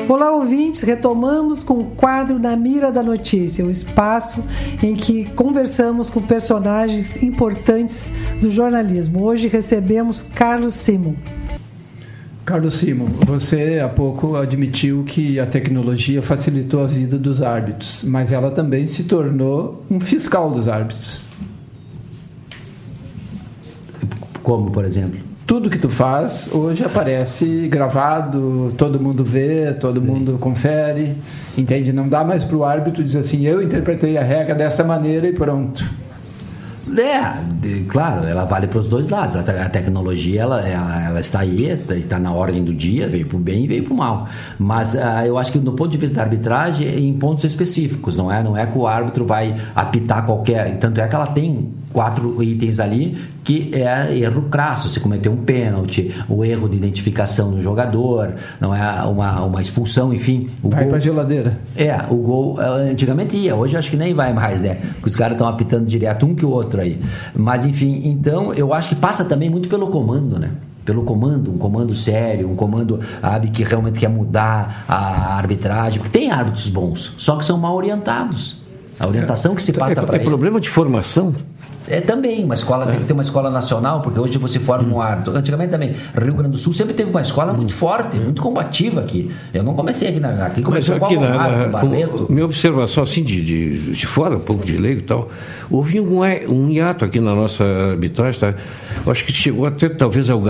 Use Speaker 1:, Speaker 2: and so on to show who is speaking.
Speaker 1: Olá, ouvintes, retomamos com o quadro Na Mira da Notícia, o espaço em que conversamos com personagens importantes do jornalismo. Hoje recebemos Carlos Simon.
Speaker 2: Carlos Simon, você há pouco admitiu que a tecnologia facilitou a vida dos árbitros, mas ela também se tornou um fiscal dos árbitros.
Speaker 3: Como, por exemplo?
Speaker 2: Tudo que tu faz hoje aparece gravado, todo mundo vê, todo mundo confere, entende? Não dá mais para o árbitro dizer assim, eu interpretei a regra dessa maneira e pronto.
Speaker 3: Claro, ela vale para os dois lados. A tecnologia ela está aí, está na ordem do dia, veio para o bem e veio para o mal. Mas eu acho que do ponto de vista da arbitragem, em pontos específicos, não é que o árbitro vai apitar qualquer. Tanto é que ela tem 4 itens ali que é erro crasso, se cometer um pênalti, o erro de identificação do jogador, não é uma expulsão, enfim.
Speaker 2: Vai para a geladeira.
Speaker 3: O gol antigamente ia, hoje acho que nem vai mais, né? Porque os caras estão apitando direto um que o outro aí. Mas enfim, então eu acho que passa também muito pelo comando, né? Pelo comando, um comando sério, um comando que realmente quer mudar a arbitragem, porque tem árbitros bons, só que são mal orientados. A orientação que se passa para eles.
Speaker 4: É problema de formação?
Speaker 3: Também, uma escola, tem que ter uma escola nacional, porque hoje você forma um árbitro. Antigamente também, Rio Grande do Sul sempre teve uma escola muito forte, muito combativa aqui. Eu não comecei aqui começou
Speaker 4: aqui
Speaker 3: o Barreto.
Speaker 4: Minha observação assim de fora, um pouco de leigo e tal, houve um hiato aqui na nossa arbitragem, tá? Eu acho que chegou até talvez ao